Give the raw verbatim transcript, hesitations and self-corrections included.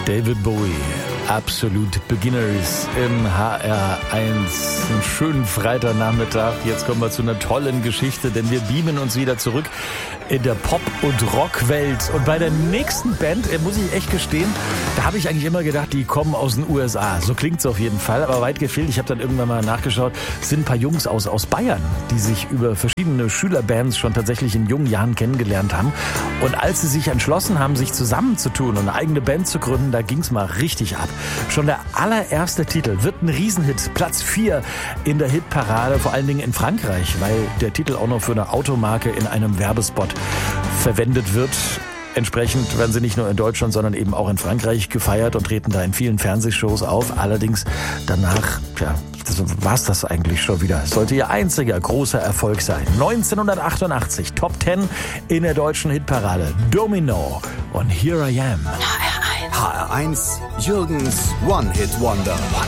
David Bowie, Absolute Beginners im H R eins. Einen schönen Freitagnachmittag. Jetzt kommen wir zu einer tollen Geschichte, denn wir beamen uns wieder zurück in der Pop- und Rockwelt. Und bei der nächsten Band, muss ich echt gestehen, da habe ich eigentlich immer gedacht, die kommen aus den U S A. So klingt's auf jeden Fall, aber weit gefehlt. Ich habe dann irgendwann mal nachgeschaut, es sind ein paar Jungs aus, aus Bayern, die sich über verschiedene Schülerbands schon tatsächlich in jungen Jahren kennengelernt haben. Und als sie sich entschlossen haben, sich zusammenzutun und eine eigene Band zu gründen, da ging's mal richtig ab. Schon der allererste Titel wird ein Riesenhit, Platz vier in der Hitparade, vor allen Dingen in Frankreich, weil der Titel auch noch für eine Automarke in einem Werbespot verwendet wird. Entsprechend werden sie nicht nur in Deutschland, sondern eben auch in Frankreich gefeiert und treten da in vielen Fernsehshows auf. Allerdings danach, ja, war es das eigentlich schon wieder. Sollte ihr einziger großer Erfolg sein. neunzehnhundertachtundachtzig, Top zehn in der deutschen Hitparade. Domino und Here I Am. H R eins, Jürgens One-Hit-Wonder.